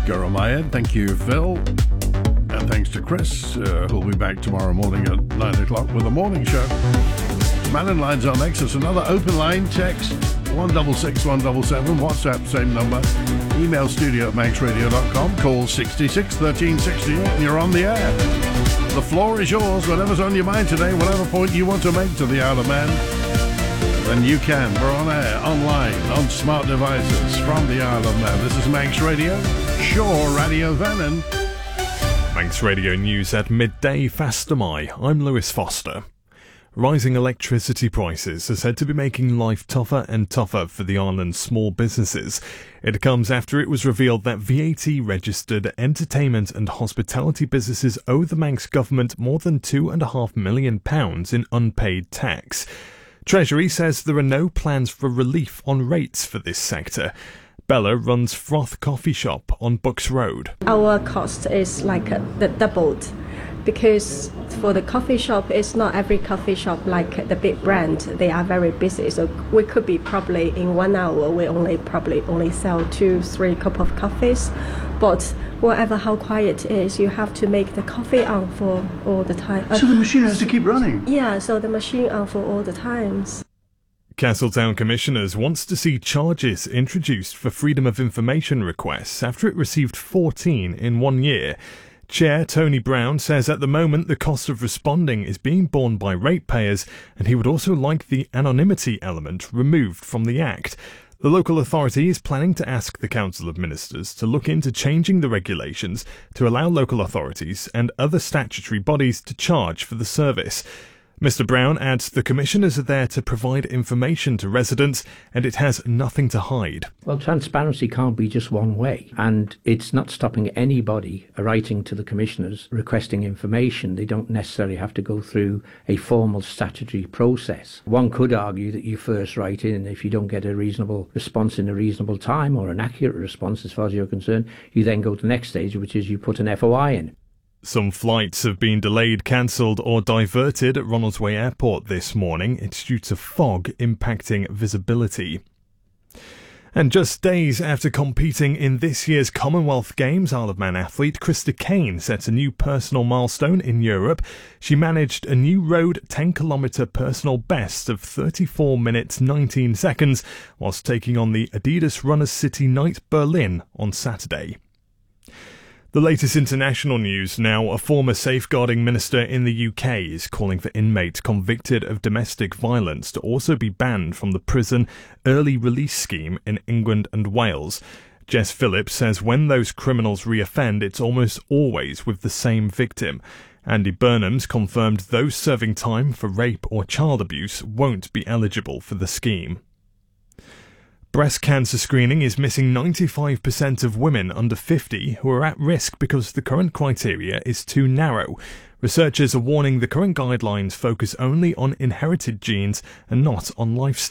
Goromayed. Thank you, Phil. And thanks to Chris, who'll be back tomorrow morning at 9 o'clock with a morning show. Man-in Line's on next. It's another open line. Text 166 177. WhatsApp, same number. Email studio@manxradio.com. Call 66 1368 and you're on the air. The floor is yours. Whatever's on your mind today, whatever point you want to make to the Isle of Man, then you can. We're on air, online, on smart devices from the Isle of Man. This is Manx Radio, Shore Radio Vannon. Manx Radio News at midday, Fastamai. I'm Lewis Foster. Rising electricity prices are said to be making life tougher and tougher for the island's small businesses. It comes after it was revealed that VAT-registered entertainment and hospitality businesses owe the Manx government more than £2.5 million in unpaid tax. Treasury says there are no plans for relief on rates for this sector. Bella runs Froth Coffee Shop on Bucks Road. Our cost is doubled because for the coffee shop, it's not every coffee shop like the big brand. They are very busy, so we could be probably in 1 hour we probably only sell 2-3 cups of coffees. But whatever how quiet it is, you have to make the coffee on for all the time. So the machine has to keep running? Yeah, so the machine on for all the times. Castletown Commissioners wants to see charges introduced for freedom of information requests after it received 14 in 1 year. Chair Tony Brown says at the moment the cost of responding is being borne by ratepayers, and he would also like the anonymity element removed from the Act. The local authority is planning to ask the Council of Ministers to look into changing the regulations to allow local authorities and other statutory bodies to charge for the service. Mr Brown adds the commissioners are there to provide information to residents and it has nothing to hide. Well, transparency can't be just one way, and it's not stopping anybody writing to the commissioners requesting information. They don't necessarily have to go through a formal statutory process. One could argue that you first write in, and if you don't get a reasonable response in a reasonable time, or an accurate response as far as you're concerned, you then go to the next stage, which is you put an FOI in. Some flights have been delayed, cancelled or diverted at Ronaldsway Airport this morning. It's due to fog impacting visibility. And just days after competing in this year's Commonwealth Games, Isle of Man athlete Krista Kane set a new personal milestone in Europe. She managed a new road 10-kilometre personal best of 34 minutes 19 seconds whilst taking on the Adidas Runners City Night Berlin on Saturday. The latest international news now. A former safeguarding minister in the UK is calling for inmates convicted of domestic violence to also be banned from the prison early release scheme in England and Wales. Jess Phillips says when those criminals reoffend, it's almost always with the same victim. Andy Burnham's confirmed those serving time for rape or child abuse won't be eligible for the scheme. Breast cancer screening is missing 95% of women under 50 who are at risk because the current criteria is too narrow. Researchers are warning the current guidelines focus only on inherited genes and not on lifestyle.